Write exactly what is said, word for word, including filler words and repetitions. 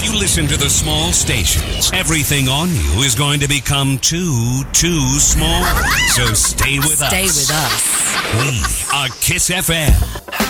If you listen to the small stations, everything on you is going to become too, too small. So stay with us. Stay with us. We are Kiss F M.